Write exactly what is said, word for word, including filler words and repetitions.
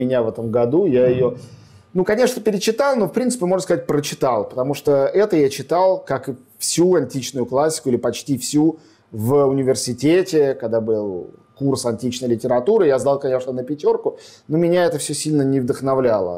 меня в этом году. Я ее, ну, конечно, перечитал, но, в принципе, можно сказать, прочитал. Потому что это я читал, как и всю античную классику, или почти всю, в университете, когда был курс античной литературы. Я сдал, конечно, на пятерку, но меня это все сильно не вдохновляло.